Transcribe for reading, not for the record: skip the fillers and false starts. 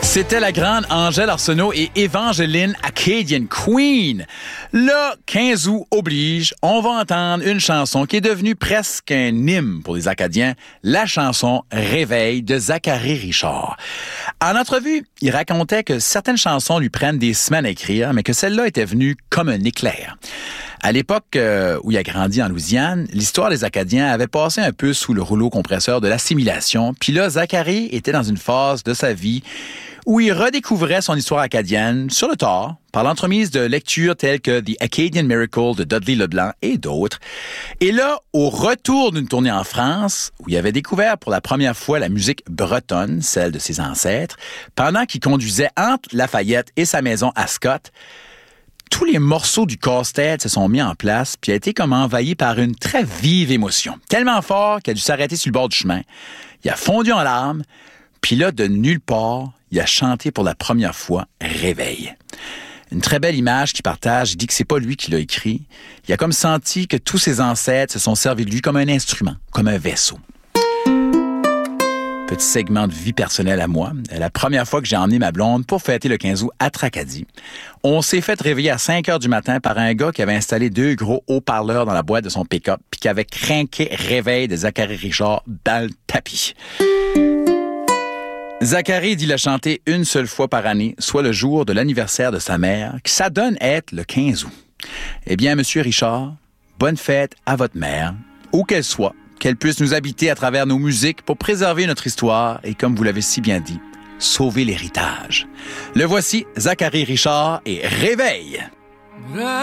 C'était la grande Angèle Arsenault et Évangeline Acadian Queen. Le 15 août oblige, on va entendre une chanson qui est devenue presque un hymne pour les Acadiens, la chanson Réveil de Zachary Richard. En entrevue, il racontait que certaines chansons lui prennent des semaines à écrire, mais que celle-là était venue comme un éclair. À l'époque où il a grandi en Louisiane, l'histoire des Acadiens avait passé un peu sous le rouleau compresseur de l'assimilation. Puis là, Zachary était dans une phase de sa vie où il redécouvrait son histoire acadienne sur le tard, par l'entremise de lectures telles que The Acadian Miracle de Dudley Leblanc et d'autres. Et là, au retour d'une tournée en France, où il avait découvert pour la première fois la musique bretonne, celle de ses ancêtres, pendant qu'il conduisait entre Lafayette et sa maison à Scott, tous les morceaux du casse-tête se sont mis en place, puis a été comme envahi par une très vive émotion. Tellement fort qu'il a dû s'arrêter sur le bord du chemin. Il a fondu en larmes, puis là, de nulle part, il a chanté pour la première fois « Réveil ». Une très belle image qu'il partage. Il dit que c'est pas lui qui l'a écrit. Il a comme senti que tous ses ancêtres se sont servis de lui comme un instrument, comme un vaisseau. Petit segment de vie personnelle à moi. La première fois que j'ai emmené ma blonde pour fêter le 15 août à Tracadie, on s'est fait réveiller à 5 heures du matin par un gars qui avait installé 2 gros haut-parleurs dans la boîte de son pick-up puis qui avait crinqué Réveil de Zachary Richard dans le tapis. Zachary dit l'a chanter une seule fois par année, soit le jour de l'anniversaire de sa mère, qui s'adonne être le 15 août. Eh bien, Monsieur Richard, bonne fête à votre mère, où qu'elle soit, qu'elle puisse nous habiter à travers nos musiques pour préserver notre histoire et, comme vous l'avez si bien dit, sauver l'héritage. Le voici, Zachary Richard et Réveil.